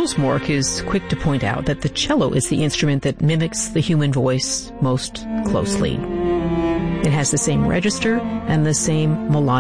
Jules Mork is quick to point out that the cello is the instrument that mimics the human voice most closely. It has the same register and the same melodic